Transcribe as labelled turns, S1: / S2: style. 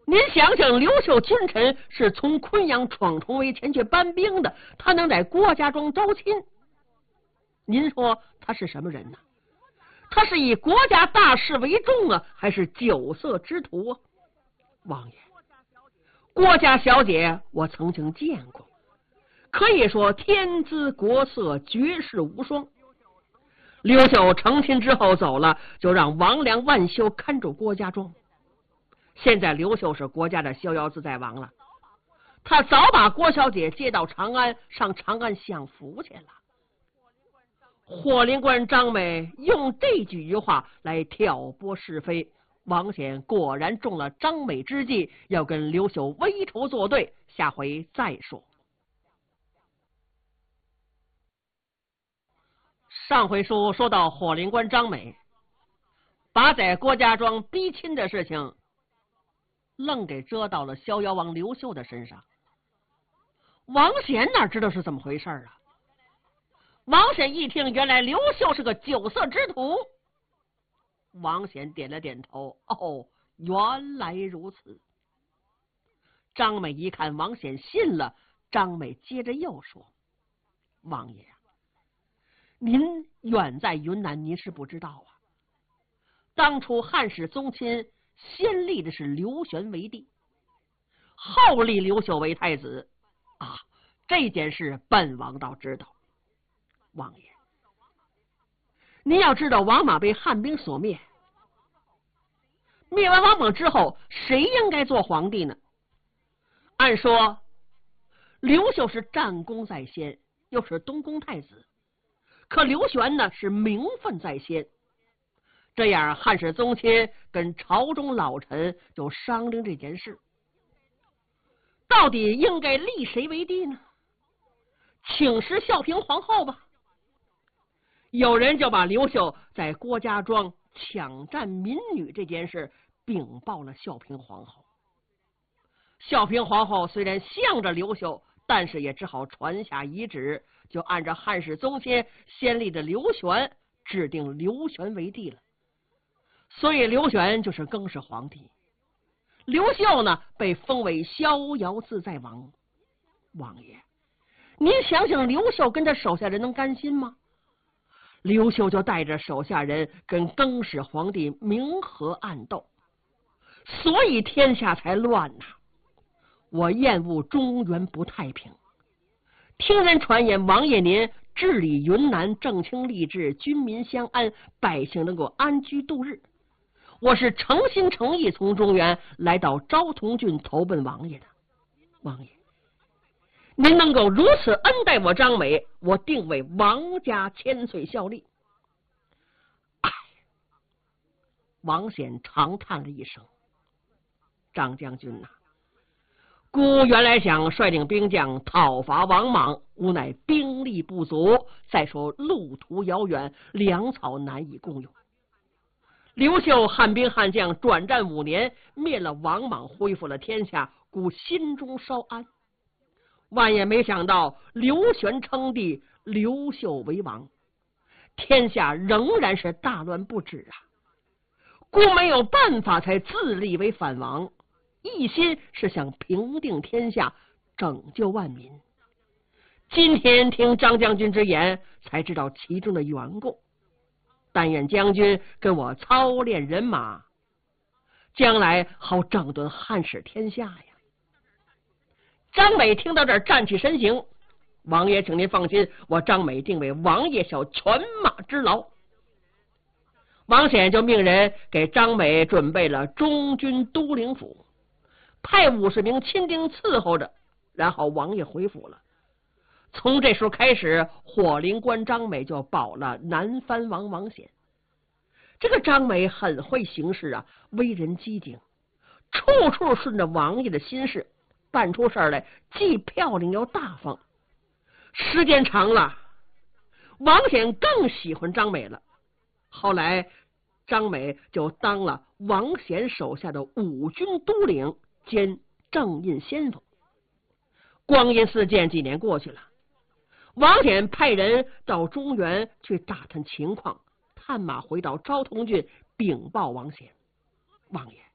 S1: 您想想，刘秀君臣是从昆阳闯重围前去搬兵的，他能在郭家庄招亲？您说他是什么人呢？他是以国家大事为重啊，还是酒色之徒啊？王爷，郭家小姐我曾经见过，可以说天姿国色，绝世无双。刘秀成亲之后走了，就让王良、万修看住郭家庄。现在刘秀是国家的逍遥自在王了，他早把郭小姐接到长安，上长安享福去了。火灵官张美用这几句话来挑拨是非，王显果然中了张美之计，要跟刘秀为仇作对，下回再说。上回书说到火灵官张美把在郭家庄逼亲的事情愣给遮到了逍遥王刘秀的身上。王显哪知道是怎么回事啊？王显一听，原来刘秀是个酒色之徒。王显点了点头，哦，原来如此。张美一看王显信了，张美接着又说：王爷啊，您远在云南，您是不知道啊，当初汉室宗亲先立的是刘玄为帝，后立刘秀为太子啊，这件事本王倒知道。王爷，您要知道，王莽被汉兵所灭，灭完王莽之后，谁应该做皇帝呢？按说刘秀是战功在先，又是东宫太子，可刘玄呢是名分在先。这样汉室宗亲跟朝中老臣就商量这件事，到底应该立谁为帝呢？请示孝平皇后吧。有人就把刘秀在郭家庄抢占民女这件事禀报了孝平皇后。孝平皇后虽然向着刘秀，但是也只好传下遗旨，就按照汉室宗亲先立的刘玄，指定刘玄为帝了。所以刘玄就是更始皇帝，刘秀呢被封为逍遥自在王。王爷，您想想，刘秀跟他手下人能甘心吗？刘秀就带着手下人跟更始皇帝明和暗斗，所以天下才乱呐。我厌恶中原不太平，听人传言王爷您治理云南正清吏治，军民相安，百姓能够安居度日。我是诚心诚意从中原来到昭通郡投奔王爷的。王爷，您能够如此恩待我张美，我定为王家千岁效力。唉，王显长叹了一声：张将军呐，孤原来想率领兵将讨伐王莽，无奈兵力不足，再说路途遥远，粮草难以共用。刘秀汉兵汉将转战5年，灭了王莽，恢复了天下，故心中稍安。万也没想到刘玄称帝，刘秀为王，天下仍然是大乱不止啊！故没有办法，才自立为反王，一心是想平定天下，拯救万民。今天听张将军之言，才知道其中的缘故。但愿将军跟我操练人马，将来好整顿汉室天下呀！张美听到这儿，站起身形：王爷，请您放心，我张美定为王爷效犬马之劳。王显就命人给张美准备了中军都领府，派50名亲兵伺候着，然后王爷回府了。从这时候开始，火灵官张美就保了南藩王王显。这个张美很会行事啊，为人机警，处处顺着王爷的心事，办出事来既漂亮又大方。时间长了，王显更喜欢张美了。后来张美就当了王显手下的5军都领兼正印先锋。光阴似箭，几年过去了，王显派人到中原去打探情况，探马回到昭通郡禀报王显：王爷，